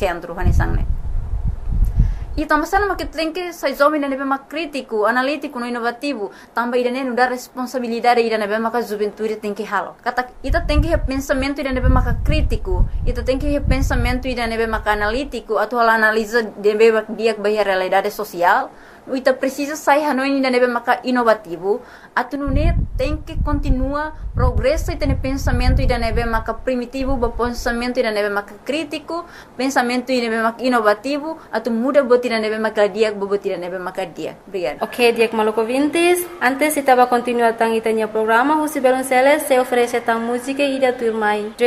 centro hanisang ne. E também sana mas que tem que sai jovem ainda nebe mak crítico, analítico, no inovativo, também ainda não dá responsabilidade ainda nebe mak juventude tem que halo. Kata ita tem que pensamento ainda nebe mak crítico, ita tem que pensamento ainda nebe mak analítico, atau analisa nebe mak dia que realidade social. Ita precisa sair hanoi ainda nebe mak inovativo, atau nune tem que continua progresso e tem pensamento ainda nebe mak primitivo, pensamento ainda nebe mak crítico, pensamento ainda nebe mak inovativo, atau muda tidak nebe makadia, bobo tidak nebe makadia. Obrigado. Ok, Diak Maluco Vintes. Antes estava continuando itanya programa, José Belonceles se oferece tão música e da turma.